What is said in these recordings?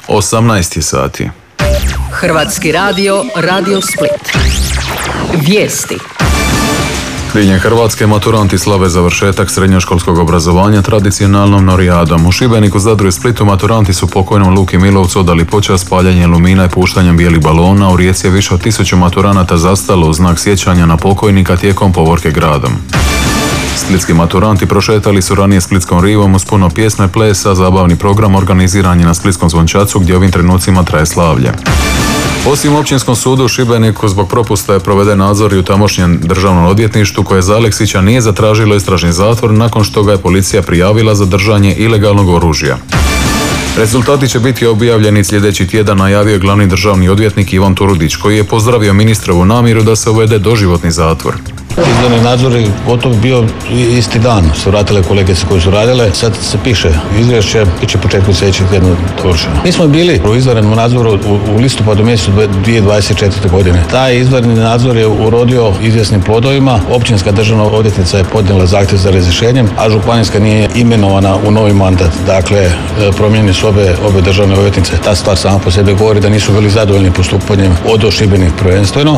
18 je sati. Hrvatski radio, Radio Split. Vijesti. Diljem Hrvatske maturanti slave završetak srednjoškolskog obrazovanja tradicionalnom norijadom. U Šibeniku, Zadru i Splitu maturanti su pokojnom Luki Milovcu odali počast paljenjem lumina i puštanjem bijelih balona. U Rijeci je više od 1000 maturanata zastalo u znak sjećanja na pokojnika tijekom povorke gradom. Splitski maturanti prošetali su ranije Splitskom rivom uz puno pjesme, plesa, zabavni program organiziran je na Splitskom Zvončacu gdje ovim trenucima traje slavlje. Osim u Općinskom sudu u Šibeniku zbog propusta je proveden nadzor i u tamošnjem državnom odvjetništvu koje za Aleksića nije zatražilo istražni zatvor nakon što ga je policija prijavila za držanje ilegalnog oružja. Rezultati će biti objavljeni sljedeći tjedan, najavio je glavni državni odvjetnik Ivan Turudić, koji je pozdravio ministrovu namjeru da se uvede doživotni zatvor. Izvorni nadzor je gotovo bio isti dan, su vratile kolege koje su radile, sad se piše izvješće, će početku sljedećeg tjedna dovršeno. Mi smo bili u izvanrednom nadzoru u listopadu mjesecu 2024. godine. Taj izvanredni nadzor je urodio izvjesnim plodovima, općinska državna odvjetnica je podnijela zahtjev za razrješenjem, a županijska nije imenovana u novi mandat. Dakle, promijenjene su obe državne odvjetnice. Ta stvar sama po sebi govori da nisu bili zadovoljni postupanjem od Šibenik prvenstveno.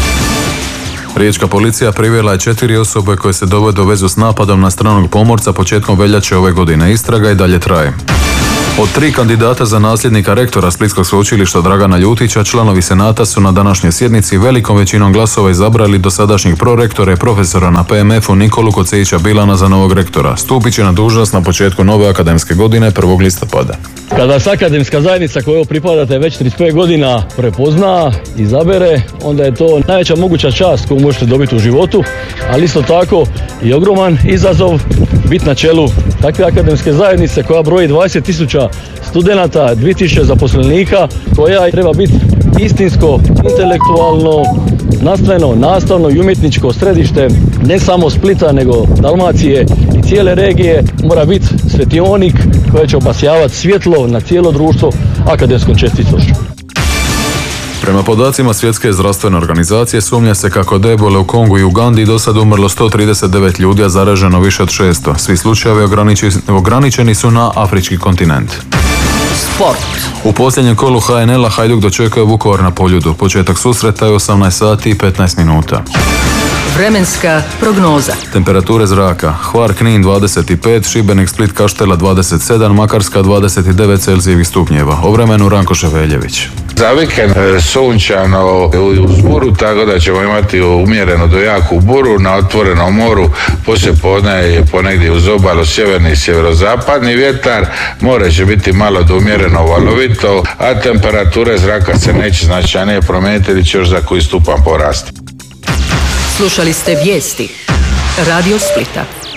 Riječka policija privela je 4 osobe koje se dovode u vezu s napadom na stranog pomorca početkom veljače ove godine. Istraga i dalje traje. Od 3 kandidata za nasljednika rektora Splitskog sveučilišta Dragana Ljutića, članovi senata su na današnjoj sjednici velikom većinom glasova izabrali dosadašnjeg prorektora i profesora na PMF-u Nikolu Kocejića Bilana za novog rektora. Stupit će na dužnost na početku nove akademske godine 1. listopada. Kada vas akademska zajednica kojoj pripadate već 35 godina prepozna, izabere, onda je to najveća moguća čast koju možete dobiti u životu, ali isto tako i ogroman izazov biti na čelu takve akademske zajednice koja broji 20.000 studenata, 2.000 zaposlenika, koja treba biti istinsko, intelektualno, znanstveno, nastavno i umjetničko središte ne samo Splita nego Dalmacije i cijele regije. Mora biti svetionik koji će obasjavati svjetlo na cijelo društvo akademskom čestitošću. Prema podacima Svjetske zdravstvene organizacije sumnja se kako od ebole u Kongu i Ugandi do sad umrlo 139 ljudi, a zaraženo više od 600. Svi slučajevi ograničeni su na afrički kontinent. Sport. U posljednjem kolu HNL-a Hajduk dočekuje Vukovar na Poljudu. Početak susreta je 18 sati i 15 minuta. Vremenska prognoza. Temperature zraka: Hvar, Knin 25, Šibenik, Split, Kaštela 27, Makarska 29 Celzijevih stupnjeva. O vremenu Ranko Ševeljević. Za vikend sunčano uz buru, tako da ćemo imati umjereno do jaku buru na otvorenom moru. Poslije podne je ponegdje uz obalu sjeverni i sjeverozapadni vjetar. More će biti malo do umjereno valovito, a temperature zraka se neće značajnije promijeniti ili će još za koji stupanj porasti. Slušali ste vijesti Radio Splita.